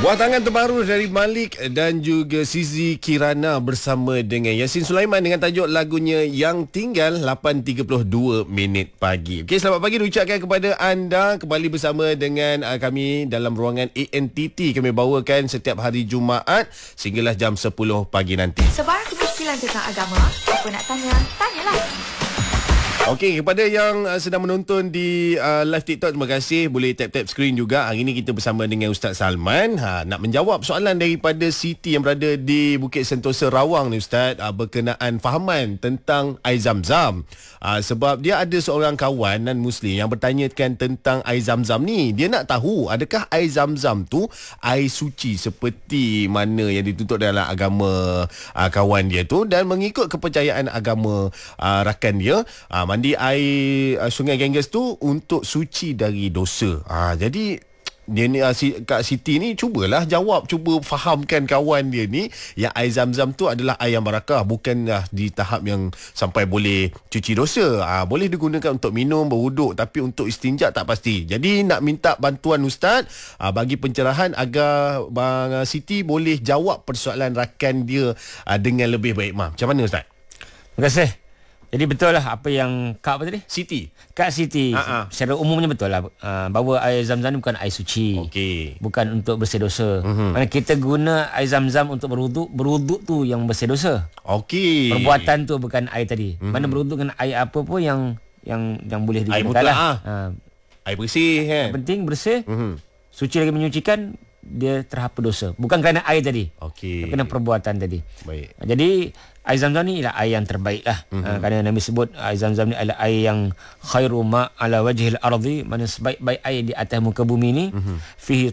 Buah tangan terbaru dari Malik dan juga Sizi Kirana bersama dengan Yasin Sulaiman dengan tajuk lagunya Yang Tinggal 8.32 minit pagi. Okey, selamat pagi diucapkan kepada anda kembali bersama dengan kami dalam ruangan ANTT. Kami bawakan setiap hari Jumaat sehinggalah jam 10 pagi nanti. Sebarang kemusykilan tentang agama, apa nak tanya, tanyalah. Okey, kepada yang sedang menonton di live TikTok, terima kasih. Boleh tap-tap skrin juga. Hari ini kita bersama dengan Ustaz Salman. Nak menjawab soalan daripada Siti yang berada di Bukit Sentosa Rawang ni Ustaz, berkenaan fahaman tentang air Zam-Zam. Sebab dia ada seorang kawan non-Muslim yang bertanyakan tentang air Zam-Zam ni. Dia nak tahu adakah air Zam-Zam tu air suci seperti mana yang dituntut dalam agama kawan dia tu, dan mengikut kepercayaan agama rakan dia, mandi air Sungai Ganges tu untuk suci dari dosa. Jadi dia ni, Kak Siti ni cuba fahamkan kawan dia ni yang air Zam-Zam tu adalah air yang barakah, bukanlah di tahap yang sampai boleh cuci dosa. Boleh digunakan untuk minum, berwuduk, tapi untuk istinja tak pasti. Jadi nak minta bantuan Ustaz bagi pencerahan agar Bang Siti boleh jawab persoalan rakan dia dengan lebih baik. Macam mana Ustaz? Terima kasih. Jadi betul lah apa yang Kak apa tadi? Kak Siti. Secara umumnya betul lah, bahawa air Zam-Zam ni bukan air suci. Okey. Bukan untuk bersih dosa. Mana kita guna air Zam-Zam untuk berwuduk tu yang bersih dosa. Okey. Perbuatan tu bukan air tadi. Mana berwuduk dengan air apa pun yang boleh digunakan. Air mutlak lah. Air bersih kan. Yang penting bersih. Suci lagi menyucikan, dia terhapus dosa. Bukan kerana air tadi. Okey. Kerana perbuatan tadi. Baik. Jadi air Zam-Zam ni ialah air yang terbaik lah. Kerana Nabi sebut air Zam-Zam ni adalah air yang khairu ma ala wajhil ardi, mana sebaik-baik air di atas muka bumi ni. Fihi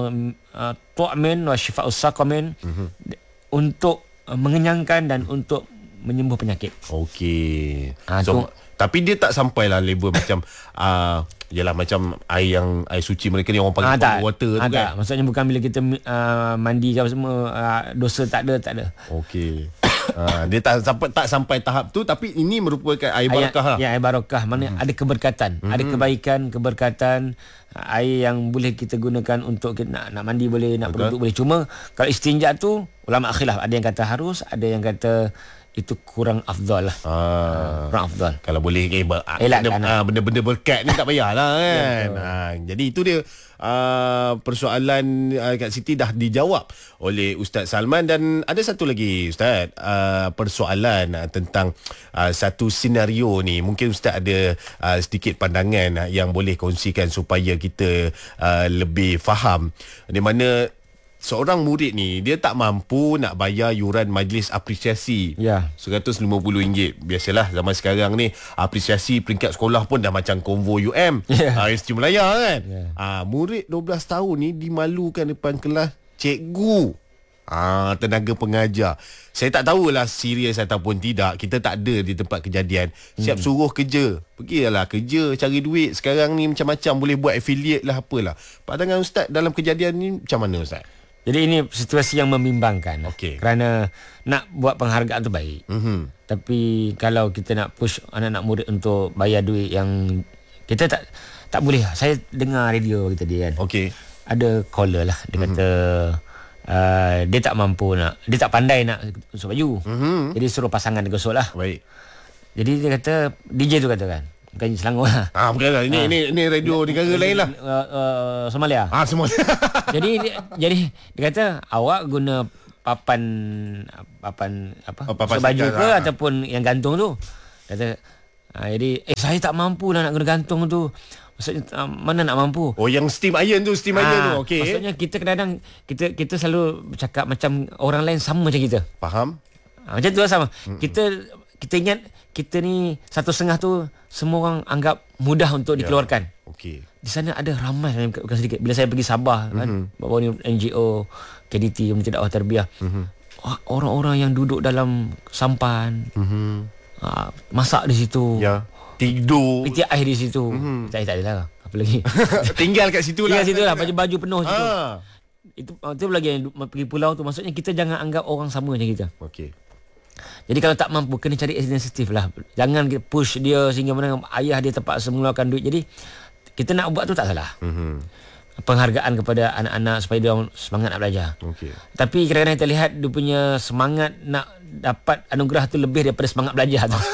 ta'min wa shifa'us saqamin, untuk mengenyangkan dan untuk menyembuh penyakit. Okey. Tapi dia tak sampailah level macam yalah macam air suci mereka ni orang panggil water tu kan. Tak. Maksudnya bukan bila kita mandi ke apa semua dosa tak ada. Okey. Dia tak sampai tahap tu, tapi ini merupakan air barakah lah. Ya, air barakah. Mana ada keberkatan, ada kebaikan, keberkatan. Air yang boleh kita gunakan untuk kita nak mandi boleh, nak berwuduk boleh. Cuma kalau istinja tu ulama khilaf, ada yang kata harus, ada yang kata itu kurang afdal lah. Kurang afdal. Kalau boleh benda-benda berkat ni tak payahlah kan. Jadi itu dia persoalan Kak Siti dah dijawab oleh Ustaz Salman. Dan ada satu lagi Ustaz, persoalan tentang satu senario ni. Mungkin Ustaz ada sedikit pandangan yang boleh kongsikan supaya kita lebih faham. Di mana seorang murid ni dia tak mampu nak bayar yuran majlis apresiasi RM150. Biasalah zaman sekarang ni apresiasi peringkat sekolah pun dah macam konvo UM, Universiti Malaya kan. Murid 12 tahun ni dimalukan depan kelas cikgu, tenaga pengajar. Saya tak tahulah serius ataupun tidak, kita tak ada di tempat kejadian. Siap suruh kerja, pergilah kerja, cari duit. Sekarang ni macam-macam, boleh buat affiliate lah, apalah. Pandangan Ustaz dalam kejadian ni macam mana Ustaz? Jadi ini situasi yang membimbangkan. Kerana nak buat penghargaan tu baik. Tapi kalau kita nak push anak-anak murid untuk bayar duit yang kita tak boleh. Saya dengar radio tadi kan. Ada caller lah, dia kata dia tak mampu dia tak pandai nak gosok baju. Jadi suruh pasangan dia gosok lah. Jadi dia kata, DJ tu kata kan, bukan Selangor lah. Bukan lah. Ini radio negara lain lah. Somalia. Somalia. Jadi dia kata awak guna papan baju ke ataupun yang gantung tu. Kata jadi saya tak mampu lah nak guna gantung tu. Maksudnya mana nak mampu? Yang steam iron tu, iron tu. Maksudnya kita kadang-kadang kita selalu bercakap macam orang lain sama macam kita. Faham? Macam tu lah sama. Kita ingat kita ni 1.5 tu semua orang anggap mudah untuk dikeluarkan. Di sana ada ramai, bukan sedikit. Bila saya pergi Sabah kan, bawa ni NGO KDT, Komuniti Dakwah Tarbiyah, orang-orang yang duduk dalam sampan, masak di situ, tidur, piti air di situ. Tak adalah apa lagi. Tinggal kat situ lah. Baju penuh situ. Itu lagi yang pergi pulau tu. Maksudnya kita jangan anggap orang sama macam kita. Jadi kalau tak mampu, kena cari sensitif lah. Jangan push dia sehingga mana ayah dia terpaksa mengeluarkan duit. Jadi kita nak buat tu tak salah. penghargaan kepada anak-anak supaya dia semangat nak belajar. Tapi kadang-kadang kita lihat dia punya semangat nak dapat anugerah tu lebih daripada semangat belajar tu.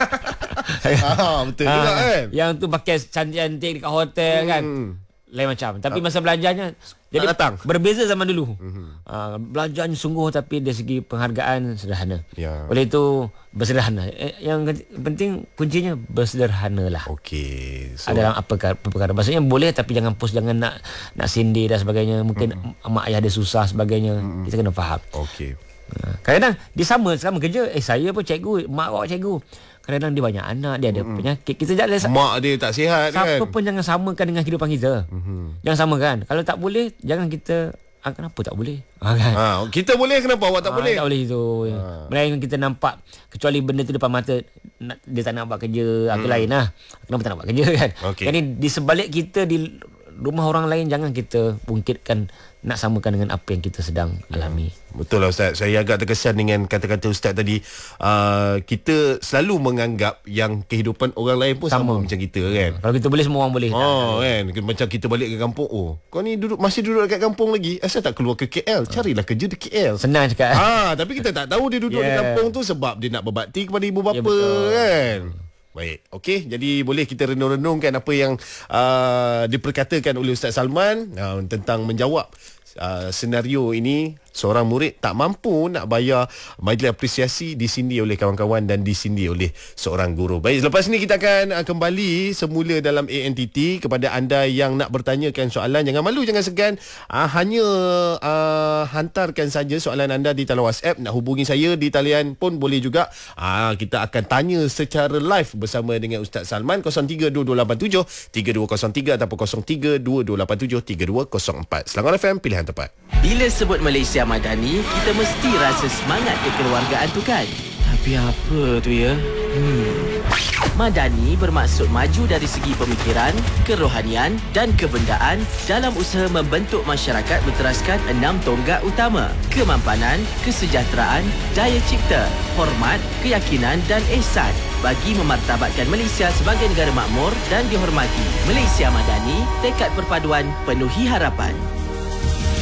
Betul juga kan. Yang tu pakai cantik-cantik dekat hotel kan. Lain macam. Tapi masa belajarnya jadi berbeza zaman dulu. Belajarnya sungguh tapi dari segi penghargaan sederhana. Oleh itu bersederhana. Yang penting kuncinya bersederhana lah. So, dalam apa perkara. Maksudnya boleh tapi jangan jangan nak sindir dan sebagainya. Mungkin mak ayah dia susah sebagainya. Kita kena faham. Kadang-kadang dia sama kerja. Saya pun cikgu, mak awak cikgu. Kadang-kadang dia banyak anak, dia ada penyakit. Kita jangan mak dia tak sihat kan. Siapa pun jangan samakan dengan kehidupan kita. Jangan samakan. Kalau tak boleh, jangan kita kenapa tak boleh? Kan? Kita boleh, kenapa awak tak boleh? Tak boleh itu. Melainkan kita nampak kecuali benda tu depan mata, dia tak nak buat kerja, itu lain lah. Kenapa tak nak buat kerja kan? Jadi di sebalik kita di rumah orang lain, jangan kita bungkitkan nak samakan dengan apa yang kita sedang alami. Betul lah Ustaz. Saya agak terkesan dengan kata-kata Ustaz tadi. Kita selalu menganggap yang kehidupan orang lain pun sama macam kita kan. Kalau kita boleh, semua orang boleh. Kan? Macam kita balik ke kampung. Kau ni masih duduk dekat kampung lagi. Asal tak keluar ke KL? Carilah kerja di KL. Senang cakap. Tapi kita tak tahu dia duduk di kampung tu sebab dia nak berbakti kepada ibu bapa kan. Baik, okey. Jadi boleh kita renung-renungkan apa yang diperkatakan oleh Ustaz Salman tentang menjawab senario ini. Seorang murid tak mampu nak bayar majlis apresiasi, disindir oleh kawan-kawan dan disindir oleh seorang guru. Baik, selepas ini kita akan kembali semula dalam ANTT. Kepada anda yang nak bertanyakan soalan, jangan malu, jangan segan. Hanya hantarkan saja soalan anda di talian WhatsApp. Nak hubungi saya di talian pun boleh juga. Kita akan tanya secara live bersama dengan Ustaz Salman. 0322873203 ataupun 0322873204. Selangor FM, pilihan tepat. Bila sebut Malaysia Madani, kita mesti rasa semangat kekeluargaan tu kan? Tapi apa tu ya? Madani bermaksud maju dari segi pemikiran, kerohanian dan kebendaan dalam usaha membentuk masyarakat berteraskan 6 tonggak utama: kemampanan, kesejahteraan, daya cipta, hormat, keyakinan dan ihsan bagi memartabatkan Malaysia sebagai negara makmur dan dihormati. Malaysia Madani, tekad perpaduan penuhi harapan.